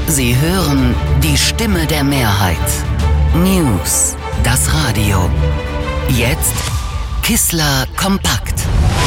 Sie hören die Stimme der Mehrheit. News, das Radio. Jetzt Kissler kompakt.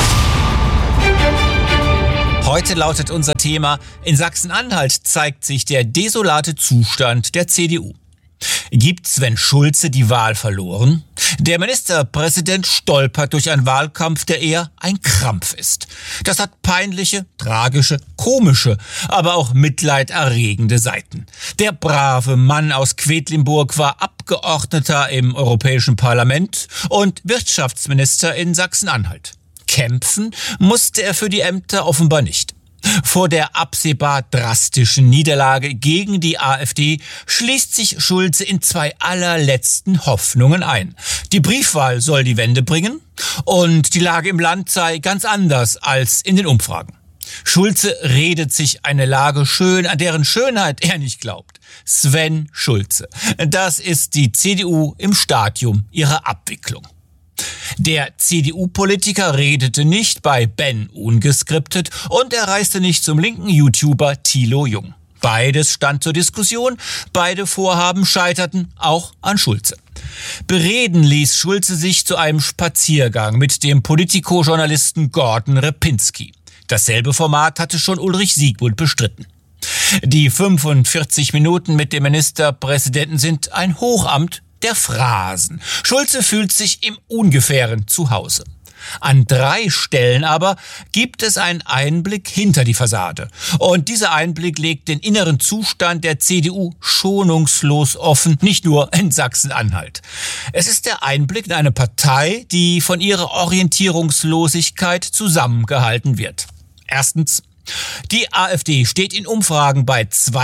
Heute lautet unser Thema: In Sachsen-Anhalt zeigt sich der desolate Zustand der CDU. Gibt Sven Schulze die Wahl verloren? Der Ministerpräsident stolpert durch einen Wahlkampf, der eher ein Krampf ist. Das hat peinliche, tragische, komische, aber auch mitleiderregende Seiten. Der brave Mann aus Quedlinburg war Abgeordneter im Europäischen Parlament und Wirtschaftsminister in Sachsen-Anhalt. Kämpfen musste er für die Ämter offenbar nicht. Vor der absehbar drastischen Niederlage gegen die AfD schließt sich Schulze in zwei allerletzten Hoffnungen ein. Die Briefwahl soll die Wende bringen und die Lage im Land sei ganz anders als in den Umfragen. Schulze redet sich eine Lage schön, an deren Schönheit er nicht glaubt. Sven Schulze. Das ist die CDU im Stadium ihrer Abwicklung. Der CDU-Politiker redete nicht bei Ben ungeskriptet und er reiste nicht zum linken YouTuber Thilo Jung. Beides stand zur Diskussion, beide Vorhaben scheiterten auch an Schulze. Bereden ließ Schulze sich zu einem Spaziergang mit dem Politico-Journalisten Gordon Repinski. Dasselbe Format hatte schon Ulrich Siegmund bestritten. Die 45 Minuten mit dem Ministerpräsidenten sind ein Hochamt der Phrasen. Schulze fühlt sich im Ungefähren zu Hause. An 3 Stellen aber gibt es einen Einblick hinter die Fassade. Und dieser Einblick legt den inneren Zustand der CDU schonungslos offen, nicht nur in Sachsen-Anhalt. Es ist der Einblick in eine Partei, die von ihrer Orientierungslosigkeit zusammengehalten wird. Erstens: Die AfD steht in Umfragen bei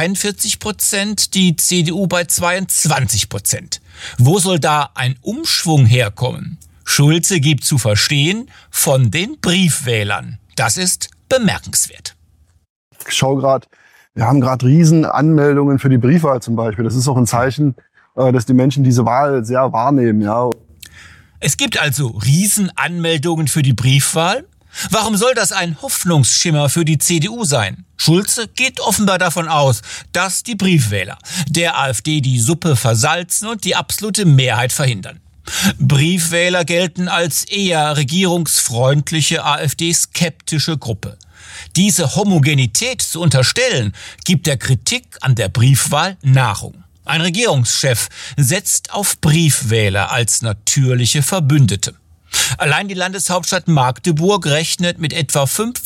42%, die CDU bei 22%. Wo soll da ein Umschwung herkommen? Schulze gibt zu verstehen, von den Briefwählern. Das ist bemerkenswert. Ich schaue gerade, wir haben gerade Riesenanmeldungen für die Briefwahl zum Beispiel. Das ist auch ein Zeichen, dass die Menschen diese Wahl sehr wahrnehmen. Ja. Es gibt also Riesenanmeldungen für die Briefwahl. Warum soll das ein Hoffnungsschimmer für die CDU sein? Schulze geht offenbar davon aus, dass die Briefwähler der AfD die Suppe versalzen und die absolute Mehrheit verhindern. Briefwähler gelten als eher regierungsfreundliche AfD-skeptische Gruppe. Diese Homogenität zu unterstellen, gibt der Kritik an der Briefwahl Nahrung. Ein Regierungschef setzt auf Briefwähler als natürliche Verbündete. Allein die Landeshauptstadt Magdeburg rechnet mit etwa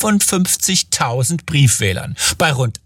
55.000 Briefwählern bei rund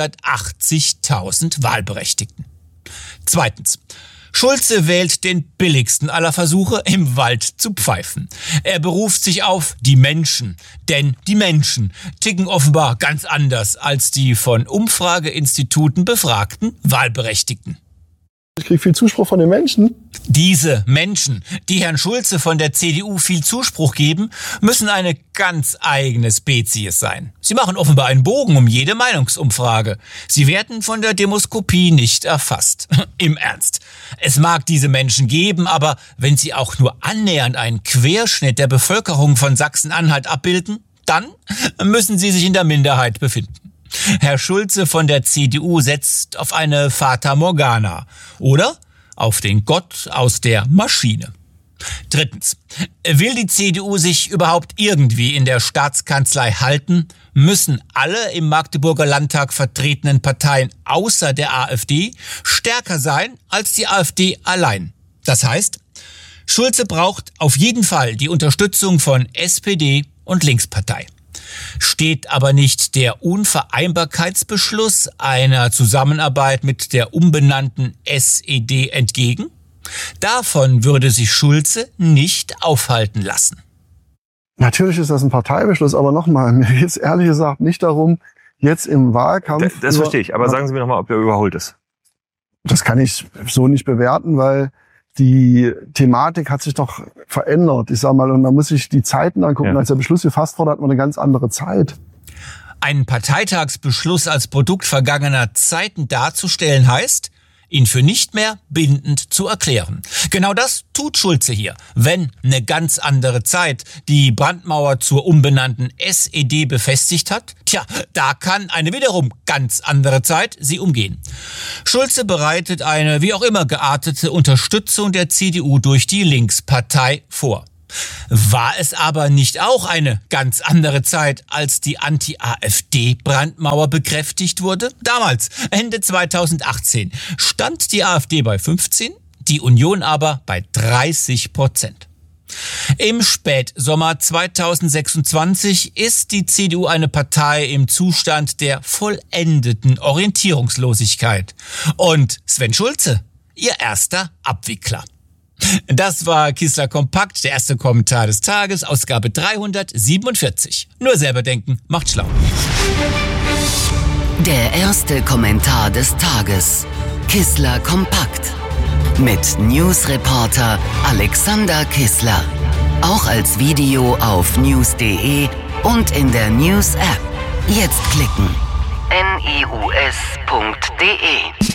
180.000 Wahlberechtigten. Zweitens: Schulze wählt den billigsten aller Versuche, im Wald zu pfeifen. Er beruft sich auf die Menschen, denn die Menschen ticken offenbar ganz anders als die von Umfrageinstituten befragten Wahlberechtigten. Ich kriege viel Zuspruch von den Menschen. Diese Menschen, die Herrn Schulze von der CDU viel Zuspruch geben, müssen eine ganz eigene Spezies sein. Sie machen offenbar einen Bogen um jede Meinungsumfrage. Sie werden von der Demoskopie nicht erfasst. Im Ernst. Es mag diese Menschen geben, aber wenn sie auch nur annähernd einen Querschnitt der Bevölkerung von Sachsen-Anhalt abbilden, dann müssen sie sich in der Minderheit befinden. Herr Schulze von der CDU setzt auf eine Fata Morgana oder auf den Gott aus der Maschine. Drittens: Will die CDU sich überhaupt irgendwie in der Staatskanzlei halten, müssen alle im Magdeburger Landtag vertretenen Parteien außer der AfD stärker sein als die AfD allein. Das heißt, Schulze braucht auf jeden Fall die Unterstützung von SPD und Linkspartei. Steht aber nicht der Unvereinbarkeitsbeschluss einer Zusammenarbeit mit der umbenannten SED entgegen? Davon würde sich Schulze nicht aufhalten lassen. Natürlich ist das ein Parteibeschluss, aber nochmal, mir geht es ehrlich gesagt nicht darum, jetzt im Wahlkampf... Das verstehe ich, aber sagen Sie mir nochmal, ob der überholt ist. Das kann ich so nicht bewerten, weil die Thematik hat sich doch verändert. Ich sag mal, und man muss sich die Zeiten angucken. Ja. Als der Beschluss gefasst wurde, hat man eine ganz andere Zeit. Einen Parteitagsbeschluss als Produkt vergangener Zeiten darzustellen heißt, ihn für nicht mehr bindend zu erklären. Genau das tut Schulze hier. Wenn eine ganz andere Zeit die Brandmauer zur umbenannten SED befestigt hat, da kann eine wiederum ganz andere Zeit sie umgehen. Schulze bereitet eine wie auch immer geartete Unterstützung der CDU durch die Linkspartei vor. War es aber nicht auch eine ganz andere Zeit, als die Anti-AfD-Brandmauer bekräftigt wurde? Damals, Ende 2018, stand die AfD bei 15, die Union aber bei 30%. Im Spätsommer 2026 ist die CDU eine Partei im Zustand der vollendeten Orientierungslosigkeit. Und Sven Schulze, ihr erster Abwickler. Das war Kissler Kompakt, der erste Kommentar des Tages, Ausgabe 347. Nur selber denken, macht schlau. Der erste Kommentar des Tages. Kissler Kompakt. Mit Newsreporter Alexander Kissler. Auch als Video auf news.de und in der News-App. Jetzt klicken. news.de